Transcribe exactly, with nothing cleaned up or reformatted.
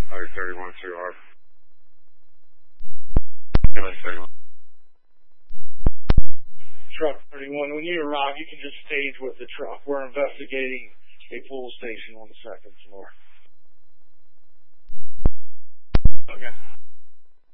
Highway thirty-one two R. Highway thirty-one. Truck thirty-one, when you arrive, you can just stage with the truck. We're investigating a pool station on the second floor. Okay.